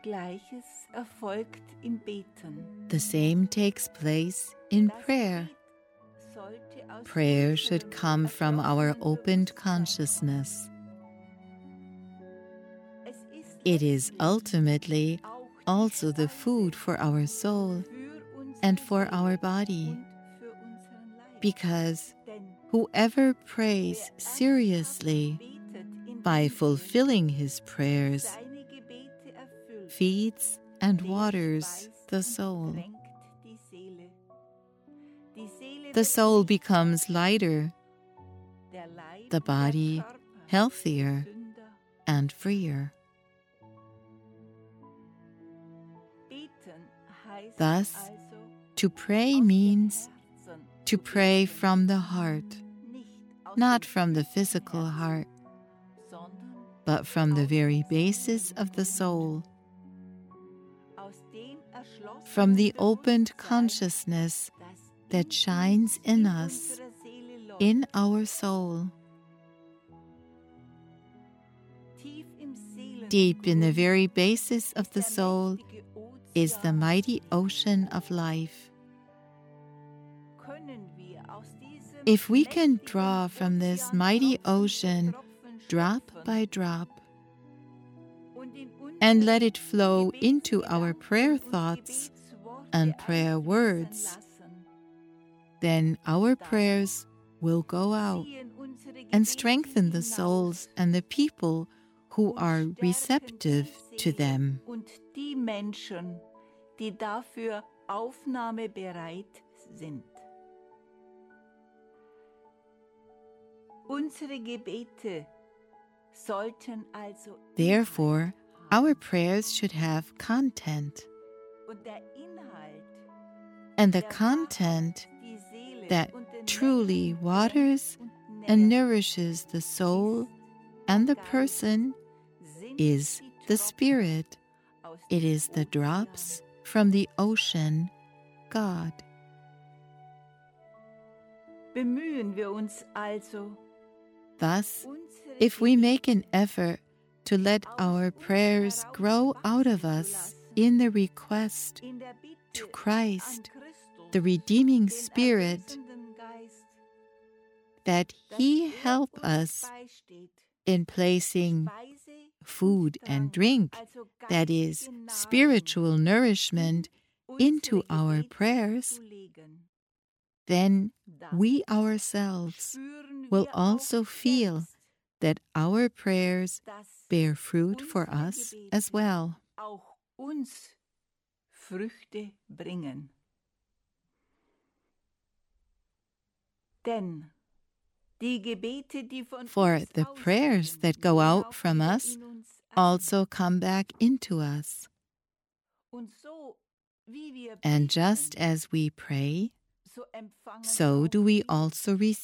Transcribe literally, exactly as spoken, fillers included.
Gleiches erfolgt im Beten. The same takes place in prayer. Prayer should come from our opened consciousness. It is ultimately also the food for our soul and for our body, because whoever prays seriously by fulfilling his prayers feeds and waters the soul. The soul becomes lighter, the body healthier and freer. Thus, to pray means to pray from the heart, not from the physical heart, but from the very basis of the soul, from the opened consciousness that shines in us, in our soul. Deep in the very basis of the soul is the mighty ocean of life. If we can draw from this mighty ocean drop by drop and let it flow into our prayer thoughts and prayer words, then our prayers will go out and strengthen the souls and the people who are receptive to them. Die Menschen, die dafür aufnahmebereit sind. Unsere Gebete sollten also Therefore, our prayers should have content. und der Inhalt, and the content that truly waters and nourishes the soul and the person is the Spirit. It is the drops from the ocean, God. Bemühen wir uns also, Thus, if we make an effort to let our prayers grow out of us in the request to Christ, the redeeming Spirit, that He help us in placing food and drink, that is, spiritual nourishment, into our prayers, then we ourselves will also feel that our prayers bear fruit for us as well. auch uns Früchte bringen. Denn die Gebete, die von For uns the prayers that go out from us also come back into us. Und so, wie wir And beten, just as we pray, so empfangen so auch do we wir also receive.